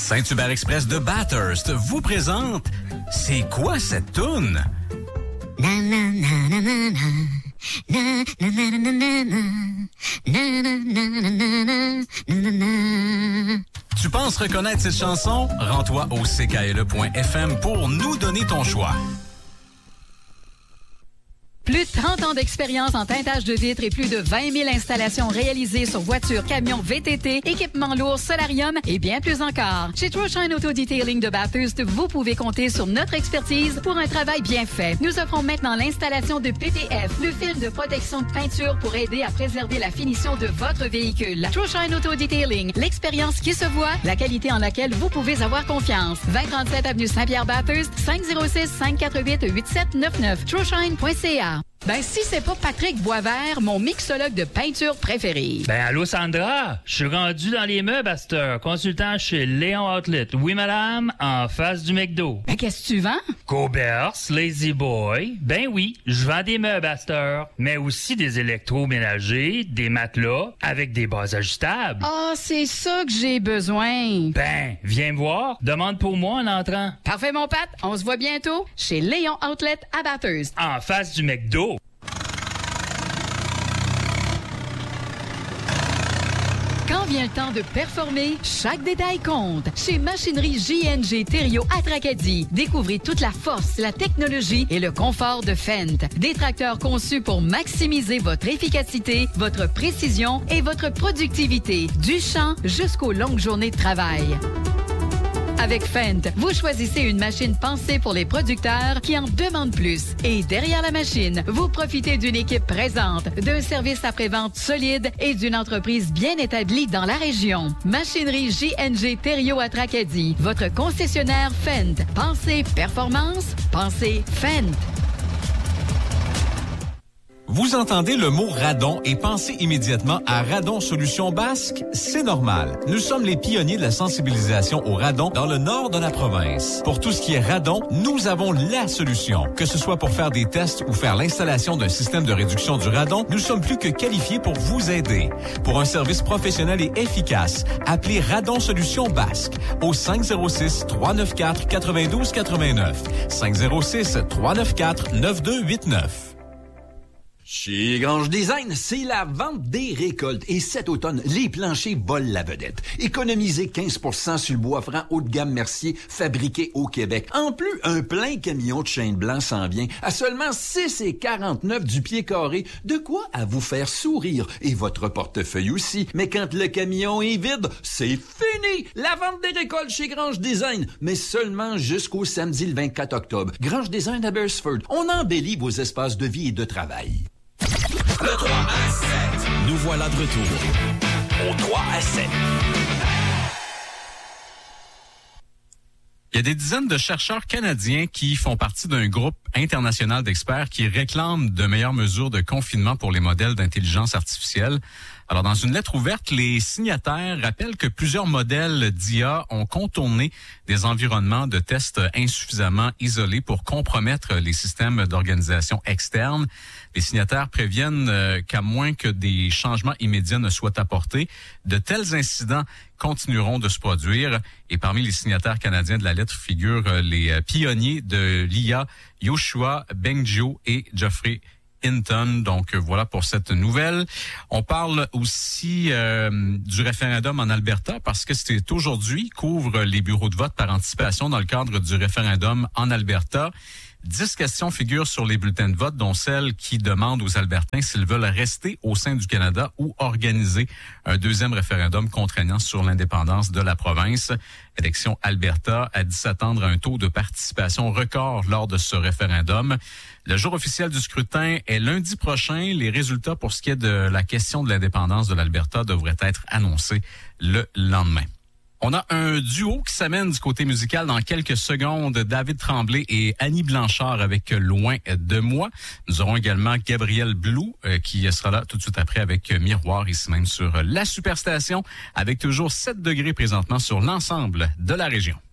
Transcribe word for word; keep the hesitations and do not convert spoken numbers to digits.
Saint-Hubert Express de Bathurst vous présente C'est quoi cette toune? Na na na na na na. Na na na na na na. Na na na na na na na. Tu penses reconnaître cette chanson? Rends-toi au c k l e point f m pour nous donner ton choix. Plus de trente ans d'expérience en teintage de vitres et plus de vingt mille installations réalisées sur voitures, camions, V T T, équipements lourds, solarium et bien plus encore. Chez Troshine Auto Detailing de Bathurst, vous pouvez compter sur notre expertise pour un travail bien fait. Nous offrons maintenant l'installation de P P F, le film de protection de peinture pour aider à préserver la finition de votre véhicule. Troshine Auto Detailing, l'expérience qui se voit, la qualité en laquelle vous pouvez avoir confiance. vingt trente-sept avenue Saint-Pierre-Bathurst, cinq zéro six, cinq quatre huit, huit sept neuf neuf, troshine point c a. Ben, si c'est pas Patrick Boisvert, mon mixologue de peinture préféré. Ben, allô, Sandra? Je suis rendu dans les meubles à cette heure, consultant chez Léon Outlet. Oui, madame, en face du McDo. Ben, qu'est-ce que tu vends? Cobers, Lazy Boy. Ben oui, je vends des meubles à cette heure, mais aussi des électroménagers, des matelas, avec des bases ajustables. Ah, oh, c'est ça que j'ai besoin. Ben, viens me voir. Demande pour moi en entrant. Parfait, mon Pat. On se voit bientôt chez Léon Outlet à Bathurst. En face du McDo. Quand vient le temps de performer, chaque détail compte. Chez Machinerie J N G Thériault à Tracadie, découvrez toute la force, la technologie et le confort de Fendt. Des tracteurs conçus pour maximiser votre efficacité, votre précision et votre productivité, du champ jusqu'aux longues journées de travail. Avec Fendt, vous choisissez une machine pensée pour les producteurs qui en demandent plus. Et derrière la machine, vous profitez d'une équipe présente, d'un service après-vente solide et d'une entreprise bien établie dans la région. Machinerie J N G Thériault à Tracadie, votre concessionnaire Fendt. Pensez performance, pensez Fendt. Vous entendez le mot radon et pensez immédiatement à Radon Solutions Basques? C'est normal. Nous sommes les pionniers de la sensibilisation au radon dans le nord de la province. Pour tout ce qui est radon, nous avons la solution. Que ce soit pour faire des tests ou faire l'installation d'un système de réduction du radon, nous sommes plus que qualifiés pour vous aider. Pour un service professionnel et efficace, appelez Radon Solutions Basques au cinq zéro six, trois neuf quatre, neuf deux huit neuf. cinq zéro six, trois neuf quatre, neuf deux huit neuf. Chez Grange Design, c'est la vente des récoltes. Et cet automne, les planchers volent la vedette. Économisez quinze pour cent sur le bois franc haut de gamme Mercier, fabriqué au Québec. En plus, un plein camion de chêne blanc s'en vient à seulement six virgule quarante-neuf du pied carré. De quoi à vous faire sourire. Et votre portefeuille aussi. Mais quand le camion est vide, c'est fini! La vente des récoltes chez Grange Design. Mais seulement jusqu'au samedi le vingt-quatre octobre. Grange Design à Beresford. On embellit vos espaces de vie et de travail. Le trois à sept. Nous voilà de retour. Au trois à sept. Il y a des dizaines de chercheurs canadiens qui font partie d'un groupe international d'experts qui réclament de meilleures mesures de confinement pour les modèles d'intelligence artificielle. Alors, dans une lettre ouverte, les signataires rappellent que plusieurs modèles d'I A ont contourné des environnements de tests insuffisamment isolés pour compromettre les systèmes d'organisation externes. Les signataires préviennent euh, qu'à moins que des changements immédiats ne soient apportés, de tels incidents continueront de se produire. Et parmi les signataires canadiens de la lettre figurent euh, les euh, pionniers de l'I A, Yoshua Bengio et Geoffrey Hinton. Donc, voilà pour cette nouvelle. On parle aussi euh, du référendum en Alberta parce que c'est aujourd'hui qu'ouvrent les bureaux de vote par anticipation dans le cadre du référendum en Alberta. Dix questions figurent sur les bulletins de vote, dont celle qui demande aux Albertains s'ils veulent rester au sein du Canada ou organiser un deuxième référendum contraignant sur l'indépendance de la province. Élection Alberta a dit s'attendre à un taux de participation record lors de ce référendum. Le jour officiel du scrutin est lundi prochain. Les résultats pour ce qui est de la question de l'indépendance de l'Alberta devraient être annoncés le lendemain. On a un duo qui s'amène du côté musical dans quelques secondes. David Tremblay et Annie Blanchard avec Loin de moi. Nous aurons également Gabriel Blou euh, qui sera là tout de suite après avec Miroir, ici même sur la Superstation, avec toujours sept degrés présentement sur l'ensemble de la région.